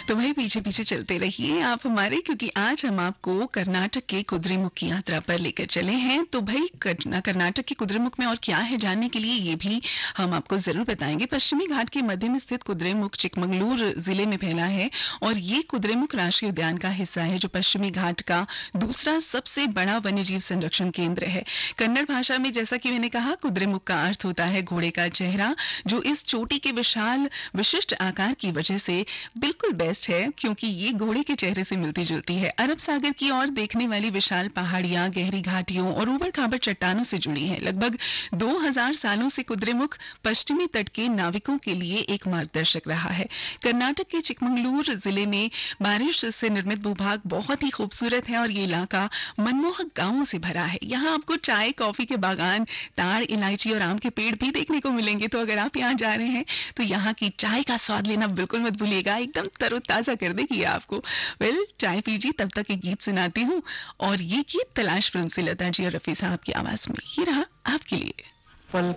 तो भाई पीछे पीछे चलते रहिए आप हमारे, क्योंकि आज हम आपको कर्नाटक के कुद्रेमुख की यात्रा पर लेकर चले हैं। तो भाई कर्नाटक के कुद्रेमुख में और क्या है जानने के लिए ये भी हम आपको जरूर बताएंगे। पश्चिमी घाट के मध्य में स्थित कुद्रेमुख चिकमंगलूर जिले में फैला है और ये कुद्रेमुख राष्ट्रीय उद्यान का हिस्सा है, जो पश्चिमी घाट का दूसरा सबसे बड़ा वन्यजीव संरक्षण केंद्र है। कन्नड़ भाषा में, जैसा कि मैंने कहा, कुद्रेमुख का अर्थ होता है घोड़े का चेहरा, जो इस चोटी के विशाल विशिष्ट आकार की वजह से बिल्कुल बेस्ट है, क्योंकि ये घोड़े के चेहरे से मिलती जुलती है। अरब सागर की ओर देखने वाली विशाल पहाड़ियां गहरी घाटियों और ऊबड़ खाबड़ चट्टानों से जुड़ी हैं। लगभग 2000 सालों से कुद्रेमुख पश्चिमी तट के नाविकों के लिए एक मार्गदर्शक रहा है। कर्नाटक के चिकमंगलूर जिले में बारिश से निर्मित भूभाग बहुत ही खूबसूरत है और ये इलाका मनमोहक गांवों से भरा है। यहाँ आपको चाय, कॉफी के बागान, ताड़, इलायची और आम के पेड़ भी देखने को मिलेंगे। तो अगर आप यहाँ जा रहे हैं तो यहाँ की चाय का स्वाद लेना बिल्कुल मत भूलिएगा, एकदम तरोताजा कर देगी आपको। चाय पीजिए, तब तक एक गीत सुनाती हूँ, और ये गीत तलाश फिल्म से लता जी और रफी साहब की आवाज में, ये रहा आपके लिए।